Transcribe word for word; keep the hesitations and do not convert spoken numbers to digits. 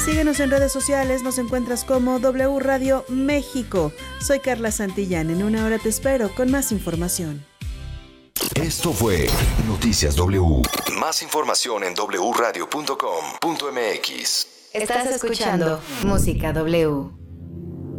Síguenos en redes sociales, nos encuentras como W Radio México. Soy Carla Santillán, en una hora te espero con más información. Esto fue Noticias W. Más información en doble u radio punto com punto m x. Estás escuchando Música W.